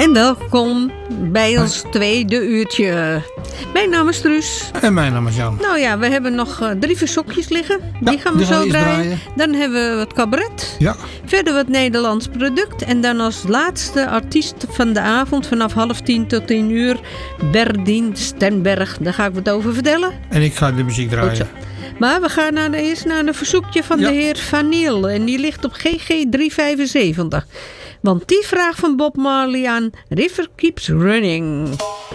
En welkom bij ons tweede uurtje. Mijn naam is Truus. En mijn naam is Jan. Nou ja, we hebben nog 3 verzoekjes liggen. Die gaan we zo draaien. Dan hebben we wat cabaret. Ja. Verder wat Nederlands product. En dan als laatste artiest van de avond vanaf 9:30 tot 10:00. Berdien Stenberg. Daar ga ik wat over vertellen. En ik ga de muziek draaien. Maar we gaan eerst naar een verzoekje van de heer Van Niel. En die ligt op GG 375. Want die vraagt van Bob Marley aan River Keeps Running.